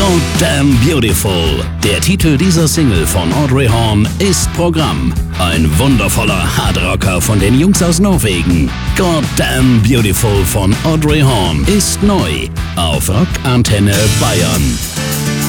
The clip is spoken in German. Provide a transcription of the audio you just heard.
Goddamn Beautiful. Der Titel dieser Single von Audrey Horne ist Programm. Ein wundervoller Hardrocker von den Jungs aus Norwegen. Goddamn Beautiful von Audrey Horne ist neu auf Rock Antenne Bayern.